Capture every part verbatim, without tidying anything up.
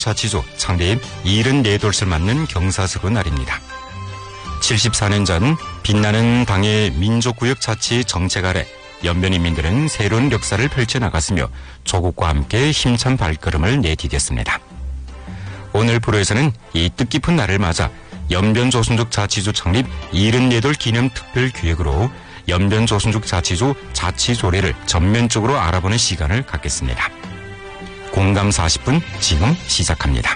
자치조 창립 칠십사 돌을 맞는 경사스러운 날입니다. 칠십사 년 전 빛나는 당의 민족구역 자치 정책 아래 연변인민들은 새로운 역사를 펼쳐나갔으며 조국과 함께 힘찬 발걸음을 내디뎠습니다. 오늘 프로에서는 이 뜻깊은 날을 맞아 연변조선족 자치조 창립 칠십사 돌 기념 특별기획으로 연변조선족 자치조 자치조례를 전면적으로 알아보는 시간을 갖겠습니다. 공감 사십 분 지금 시작합니다.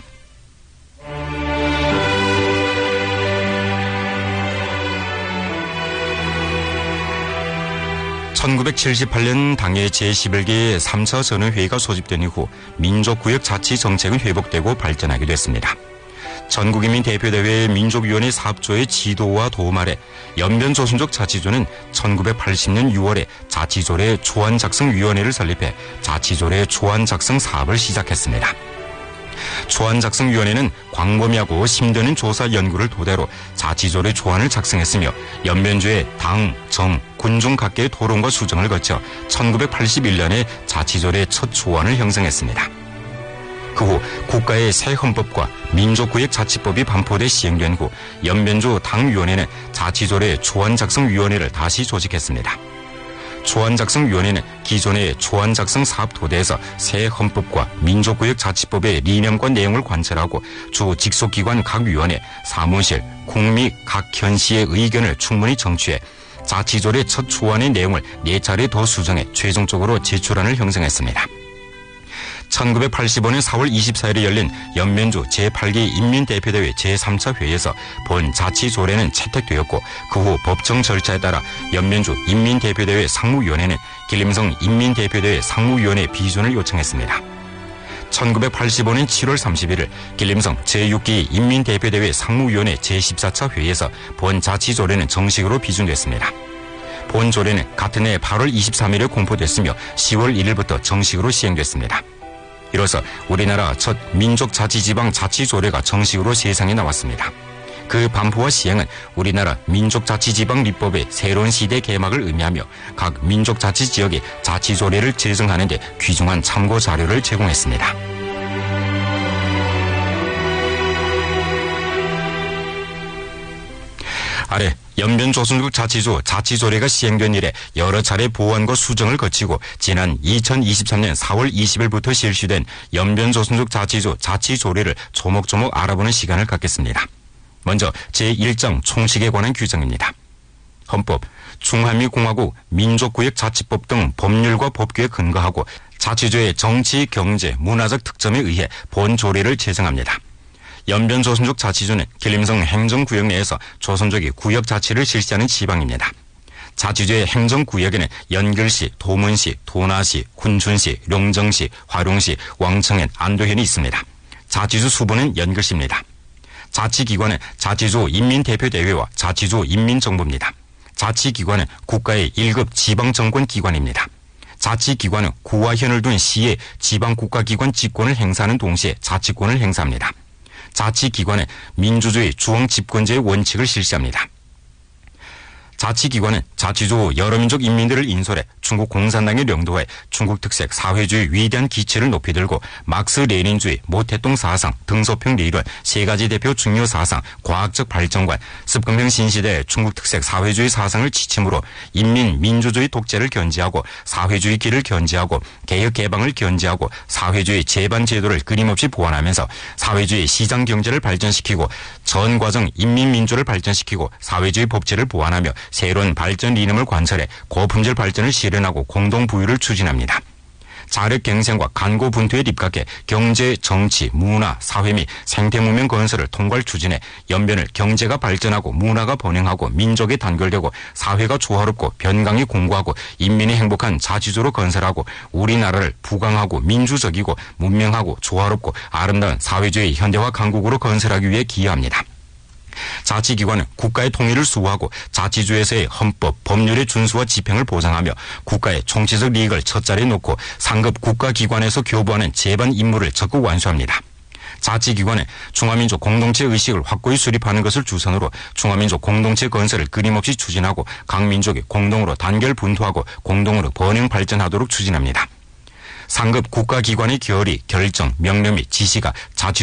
천구백칠십팔 년 당의 제십일 개 삼 차 전의회의가 소집된 이후 민족구역 자치 정책은 회복되고 발전하게 됐습니다. 전국인민 대표대회 민족위원회 사업조의 지도와 도움 아래 연변조선족 자치조는 천구백팔십 년 유월에 자치조례 초안 작성위원회를 설립해 자치조례 초안 작성 사업을 시작했습니다. 초안 작성위원회는 광범위하고 심도는 조사 연구를 토대로 자치조례 초안을 작성했으며 연변주의 당, 정, 군중 각계의 토론과 수정을 거쳐 천구백팔십일 년에 자치조례 첫 초안을 형성했습니다. 그 후 국가의 새 헌법과 민족구역자치법이 반포돼 시행된 후 연변주 당위원회는 자치조례 초안 작성위원회를 다시 조직했습니다. 초안 작성위원회는 기존의 초안 작성 사업 토대에서 새 헌법과 민족구역자치법의理念과 내용을 관찰하고 주 직속기관 각 위원회, 사무실, 국미 각 현시의 의견을 충분히 정취해 자치조례 첫 초안의 내용을 네 차례 더 수정해 최종적으로 제출안을 형성했습니다. 천구백팔십오 년 사월 이십사일에 열린 연변주 제팔 기 인민대표대회 제삼 차 회의에서 본 자치조례는 채택되었고 그 후 법정 절차에 따라 연변주 인민대표대회 상무위원회는 길림성 인민대표대회 상무위원회 비준을 요청했습니다. 천구백팔십오 년 칠월 삼십일일 길림성 제육 기 인민대표대회 상무위원회 제십사 차 회의에서 본 자치조례는 정식으로 비준됐습니다. 본 조례는 같은 해 팔월 이십삼일에 공포됐으며 시월 일일부터 정식으로 시행됐습니다. 이로써 우리나라 첫 민족자치지방 자치조례가 정식으로 세상에 나왔습니다. 그 반포와 시행은 우리나라 민족자치지방립법의 새로운 시대 개막을 의미하며 각 민족자치지역의 자치조례를 제정하는 데 귀중한 참고 자료를 제공했습니다. 아래 연변조선족 자치조 자치조례가 시행된 이래 여러 차례 보완과 수정을 거치고 지난 이천이십삼 년 사월 이십일부터 실시된 연변조선족 자치조 자치조례를 조목조목 알아보는 시간을 갖겠습니다. 먼저 제일 장 총칙에 관한 규정입니다. 헌법, 중화민공화국 민족구역자치법 등 법률과 법규에 근거하고 자치조의 정치, 경제, 문화적 특점에 의해 본 조례를 제정합니다. 연변조선족 자치조는 길림성 행정구역 내에서 조선족이 구역자치를 실시하는 지방입니다. 자치조의 행정구역에는 연결시, 도문시, 도나시, 훈춘시, 룡정시, 화룡시, 왕청엔, 안도현이 있습니다. 자치조 수부는 연결시입니다. 자치기관은 자치조 인민대표대회와 자치조 인민정부입니다. 자치기관은 국가의 일 급 지방정권기관입니다. 자치기관은 구와 현을 둔 시의 지방국가기관 직권을 행사하는 동시에 자치권을 행사합니다. 자치기관은 민주주의 주황집권제의 원칙을 실시합니다. 자치기관은 자치조 여러 민족 인민들을 인솔해 중국 공산당의領導에 중국 특색 사회주의 위대한 기치를 높이 들고 막스 레닌주의, 모태동 사상, 등소평理論, 세 가지 대표 중요 사상, 과학적 발전관, 습근평 신시대 중국 특색 사회주의 사상을 지침으로 인민 민주주의 독재를 견지하고 사회주의 길을 견지하고 개혁 개방을 견지하고 사회주의 재반 제도를 끊임없이 보완하면서 사회주의 시장 경제를 발전시키고 전 과정 인민민주를 발전시키고 사회주의 법제를 보완하며 새로운 발전理念을 관철해 고품질 발전을 실현하고 공동부유를 추진합니다. 자력갱생과 간고분투에 입각해 경제, 정치, 문화, 사회 및 생태문명 건설을 통괄 추진해 연변을 경제가 발전하고 문화가 번영하고 민족이 단결되고 사회가 조화롭고 변강이 공고하고 인민이 행복한 자치조로 건설하고 우리나라를 부강하고 민주적이고 문명하고 조화롭고 아름다운 사회주의 현대화 강국으로 건설하기 위해 기여합니다. 자치기관은 국가의 통일을 수호하고 자치주에서의 헌법, 법률의 준수와 집행을 보장하며 국가의 총체적 이익을 첫자리에 놓고 상급 국가기관에서 교부하는 제반 임무를 적극 완수합니다. 자치기관은 중화민족 공동체 의식을 확고히 수립하는 것을 주선으로 중화민족 공동체 건설을 끊임없이 추진하고 각 민족이 공동으로 단결 분투하고 공동으로 번영 발전하도록 추진합니다. 상급 국가기관의 결의, 결정, 명령 및 지시가 자치